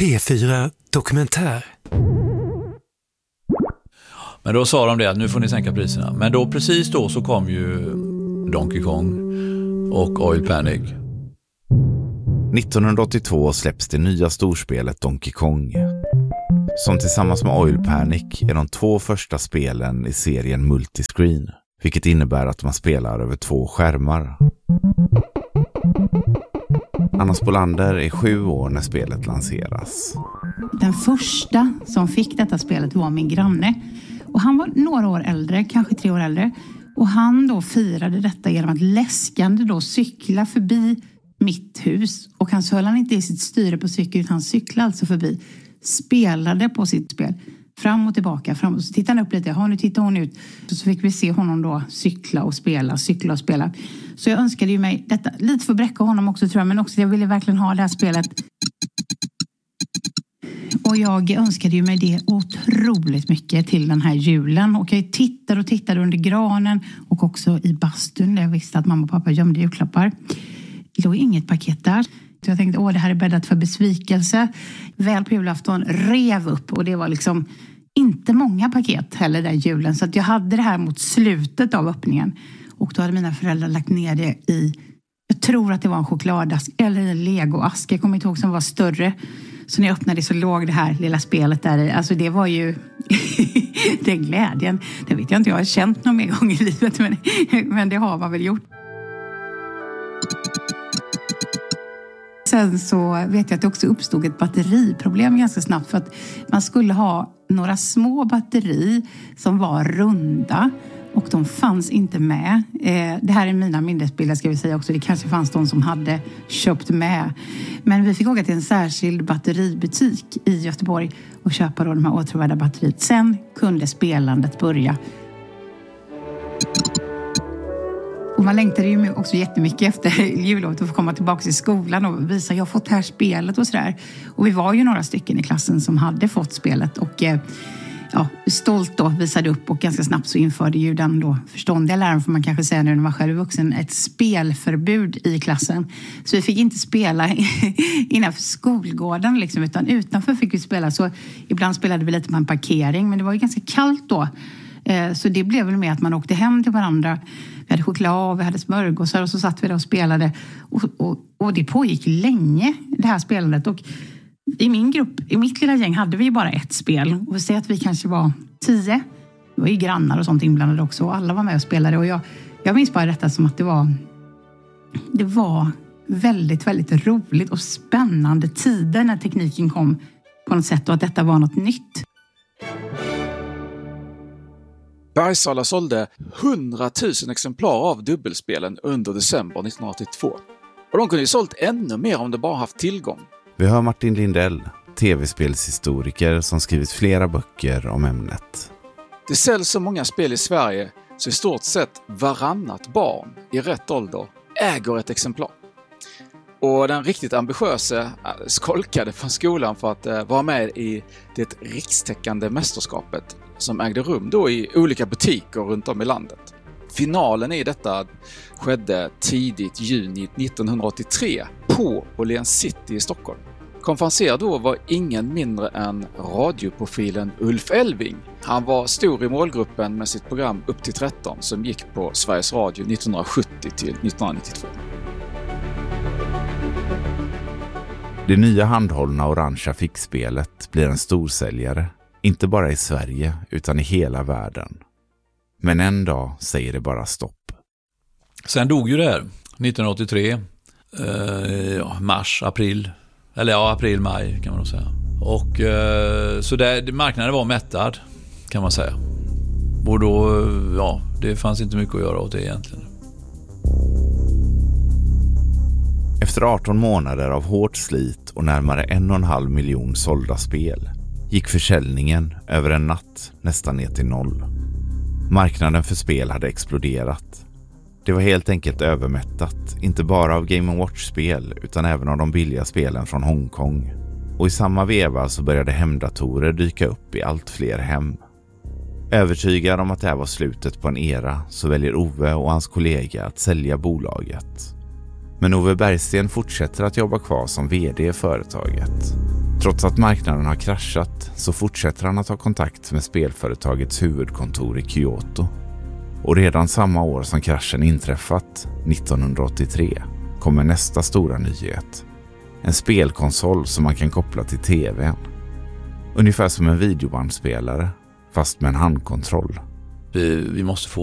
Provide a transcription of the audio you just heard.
P4 Dokumentär. Men då sa de det att nu får ni sänka priserna. Men då precis då så kom ju Donkey Kong och Oil Panic. 1982 släpps det nya storspelet Donkey Kong, som tillsammans med Oil Panic är de 2 första spelen i serien Multiscreen, vilket innebär att man spelar över 2 skärmar. Anna Spolander är 7 år när spelet lanseras. Den första som fick detta spelet var min granne. Och han var några år äldre, kanske 3 år äldre. Och han då firade detta genom att läskande då cykla förbi mitt hus. Och han höll han inte i sitt styre på cykeln, utan han cyklade alltså förbi. Spelade på sitt spel. Fram och tillbaka, fram. Och så tittade han upp lite. Nu tittar hon ut. Så fick vi se honom då cykla och spela. Så jag önskade ju mig detta. Lite för att bräcka honom också, tror jag. Men också jag ville verkligen ha det här spelet. Och jag önskade ju mig det otroligt mycket till den här julen. Och jag tittade under granen. Och också i bastun där jag visste att mamma och pappa gömde julklappar. Det låg inget paket där. Så jag tänkte, det här är bäddat för besvikelse. Väl på julafton rev upp. Och det var liksom inte många paket heller där julen. Så att jag hade det här mot slutet av öppningen. Och då hade mina föräldrar lagt ner det i, jag tror att det var en chokladask eller en legoask. Jag kommer inte ihåg, som var större. Så när jag öppnade så låg det här lilla spelet där i. Alltså det var ju den glädjen. Det vet jag inte, jag har känt någon mer gång i livet. Men det har man väl gjort. Sen så vet jag att det också uppstod ett batteriproblem ganska snabbt. För att man skulle ha några små batteri som var runda. Och de fanns inte med. Det här är mina minnesbilder, ska vi säga också. Det kanske fanns de som hade köpt med. Men vi fick åka till en särskild batteributik i Göteborg och köpa då de här återvärda batteriet. Sen kunde spelandet börja. Och man längtade ju också jättemycket efter jullovet att få komma tillbaka till skolan och visa, jag har fått det här spelet och sådär. Och vi var ju några stycken i klassen som hade fått spelet och stolt då visade upp, och ganska snabbt så införde ju den då förståndiga läraren, får man kanske säga nu när man själv är vuxen, ett spelförbud i klassen. Så vi fick inte spela innanför skolgården liksom, utan utanför fick vi spela. Så ibland spelade vi lite på en parkering, men det var ju ganska kallt då. Så det blev väl med att man åkte hem till varandra. Vi hade choklad, vi hade smörgåsar och så satt vi där och spelade. Och det pågick länge, det här spelandet. Och i min grupp, i mitt lilla gäng, hade vi bara ett spel. Och vi säger att vi kanske var 10. Det var ju grannar och sånt inblandade också. Och alla var med och spelade. Och jag minns bara detta som att det var väldigt, väldigt roligt och spännande tider när tekniken kom på något sätt. Och att detta var något nytt. Bergsala sålde 100 000 exemplar av dubbelspelen under december 1982. Och de kunde ju sålt ännu mer om de bara haft tillgång. Vi hör Martin Lindell, tv-spelshistoriker som skrivit flera böcker om ämnet. Det säljs så många spel i Sverige så i stort sett varannat barn i rätt ålder äger ett exemplar. Och den riktigt ambitiösa skolkade från skolan för att vara med i det rikstäckande mästerskapet som ägde rum då i olika butiker runt om i landet. Finalen i detta skedde tidigt juni 1983 på Åhléns City i Stockholm. Konferenser då var ingen mindre än radioprofilen Ulf Elving. Han var stor i målgruppen med sitt program Upp till 13 som gick på Sveriges Radio 1970 till 1992. Det nya handhållna orangea fickspelet blir en storsäljare, inte bara i Sverige utan i hela världen. Men en dag säger det bara stopp. Sen dog ju det här 1983, mars, april, april, maj kan man nog säga. Och så marknaden var mättad kan man säga. Och då, det fanns inte mycket att göra åt det egentligen. Efter 18 månader av hårt slit och närmare 1,5 miljon sålda spel gick försäljningen över en natt nästan ner till 0. Marknaden för spel hade exploderat. Det var helt enkelt övermättat, inte bara av Game & Watch-spel utan även av de billiga spelen från Hongkong. Och i samma veva så började hemdatorer dyka upp i allt fler hem. Övertygad om att det här var slutet på en era så väljer Ove och hans kollega att sälja bolaget. Men Ove Bergsten fortsätter att jobba kvar som vd i företaget. Trots att marknaden har kraschat så fortsätter han att ha kontakt med spelföretagets huvudkontor i Kyoto. Och redan samma år som kraschen inträffat, 1983, kommer nästa stora nyhet. En spelkonsol som man kan koppla till tvn. Ungefär som en videobandspelare, fast med en handkontroll. Vi måste få